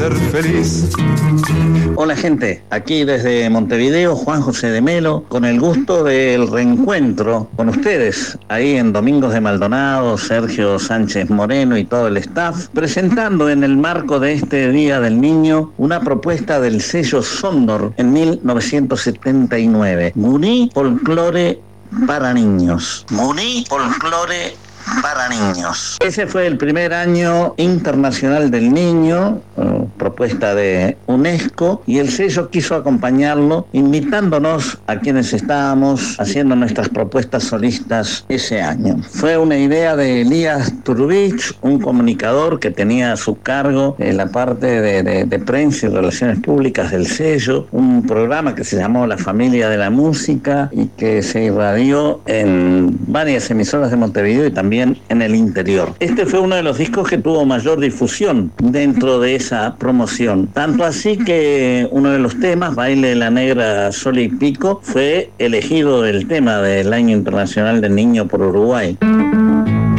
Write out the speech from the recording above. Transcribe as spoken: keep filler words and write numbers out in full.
Ser feliz. Hola gente, aquí desde Montevideo, Juan José de Melo, con el gusto del reencuentro con ustedes, ahí en Domingos de Maldonado, Sergio Sánchez Moreno y todo el staff, presentando en el marco de este Día del Niño una propuesta del sello Sondor en mil novecientos setenta y nueve, Muní Folclore para niños. Muní Folclore para niños. Ese fue el primer año internacional del niño, uh, propuesta de UNESCO, y el sello quiso acompañarlo, invitándonos a quienes estábamos haciendo nuestras propuestas solistas ese año. Fue una idea de Elías Turbich, un comunicador que tenía a su cargo en la parte de, de, de prensa y relaciones públicas del sello, un programa que se llamó La Familia de la Música y que se irradió en varias emisoras de Montevideo y también en el interior. Este fue uno de los discos que tuvo mayor difusión dentro de esa promoción. Tanto así que uno de los temas, Baile de la Negra Sol y Pico, fue elegido el tema del Año Internacional del Niño por Uruguay.